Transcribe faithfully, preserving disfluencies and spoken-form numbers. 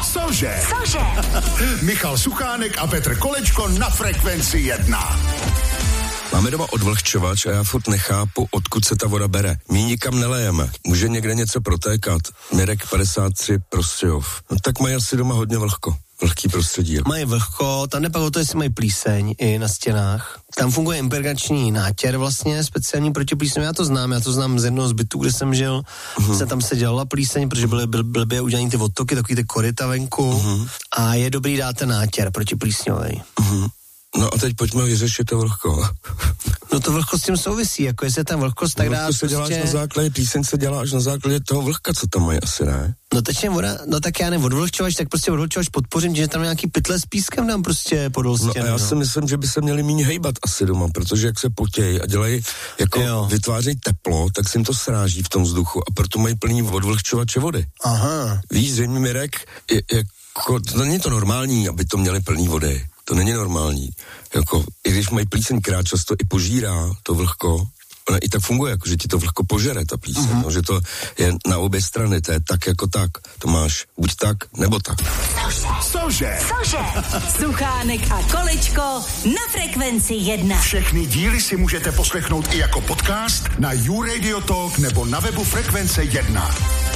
Cože? Cože? Michal Suchánek a Petr Kolečko na Frekvenci jedna. Máme doma odvlhčovač a já furt nechápu, odkud se ta voda bere. My nikam nelejeme. Může někde něco protékat. Mirek padesát tři Prostějov. No tak mají asi doma hodně vlhko. Vlhký prostředí. Mají vlhko, tam nepak o to, jestli mají plíseň i na stěnách. Tam funguje impregnační nátěr vlastně, speciální proti plísni. Já to znám, já to znám z jednoho z bytů, kde jsem žil. Uh-huh. Se tam se dělala plíseň, protože byly bl- blbě udělaný ty odtoky, takový ty koryta venku. Uh-huh. A je dobrý dát ten nátěr proti plísňovej. Uh-huh. No a teď pojďme vyřešit to vlhko. No to vlhko s tím souvisí, jako jestli tam vlhkost tak dá se prostě... děláš na základě, plíseň se dělá až na základě toho vlhka, co tam mají asi, ne? No teď je voda, no tak já neodvlhčovač, tak prostě odvlhčovač podpořím, že tam nějaký pytle s pískem dám prostě podol stěny. No a já si no. myslím, že by se měli méně hejbat asi doma, protože jak se potějí a dělají, jako jo. vytvářejí teplo, tak se jim to sráží v tom vzduchu a proto mají plný odvlhčovače vody. Aha. Víš, zřejmě Mirek, je, jako, to není to normální, aby to měli plný vody. To není normální. Jako, i když mají plíseň, která často i požírá to vlhko, ona i tak funguje, jako, že ti to vlhko požere, ta plíseň. Uh-huh. No, že to je na obě strany, to je tak jako tak. To máš buď tak, nebo tak. Cože? Cože? Suchánek a Kolečko na Frekvenci jedna. Všechny díly si můžete poslechnout i jako podcast na YouRadio Talk nebo na webu Frekvence jedna.